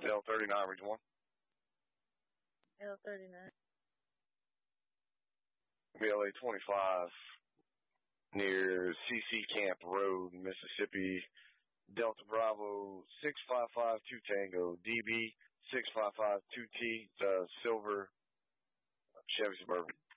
L39, Region 1. L39. BLA 25 near CC Camp Road, Mississippi. Delta Bravo 6552 Tango, DB 6552T, silver Chevy Suburban.